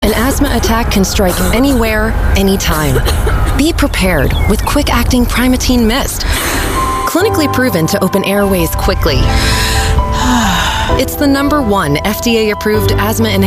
An asthma attack can strike anywhere, anytime. Be prepared with quick-acting Primatene Mist. Clinically proven to open airways quickly. It's the #1 FDA-approved asthma inhaler